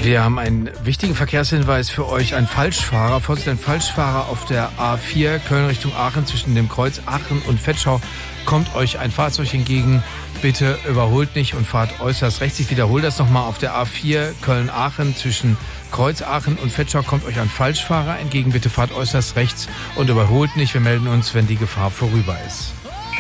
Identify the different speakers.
Speaker 1: Wir haben einen wichtigen Verkehrshinweis für euch. Ein Falschfahrer, Vorsicht, ein Falschfahrer auf der A4 Köln Richtung Aachen zwischen dem Kreuz Aachen und Vetschau kommt euch ein Fahrzeug entgegen. Bitte überholt nicht und fahrt äußerst rechts. Ich wiederhole das nochmal. Auf der A4 Köln-Aachen zwischen Kreuz Aachen und Vetschau kommt euch ein Falschfahrer entgegen. Bitte fahrt äußerst rechts und überholt nicht. Wir melden uns, wenn die Gefahr vorüber ist.